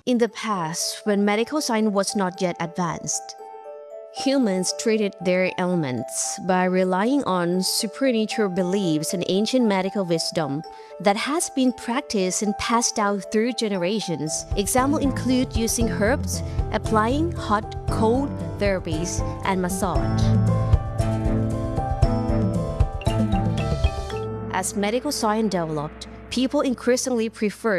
In the past, when medical science was not yet advanced, humans treated their ailments by relying on supernatural beliefs and ancient medical wisdom that has been practiced and passed down through generations. Examples include using herbs, applying hot, cold therapies, and massage. As medical science developed, people increasingly prefer